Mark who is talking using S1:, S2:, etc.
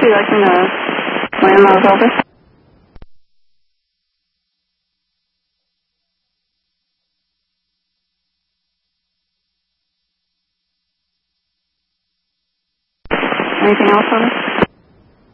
S1: you like to know? Landlord, over. Anything else, over?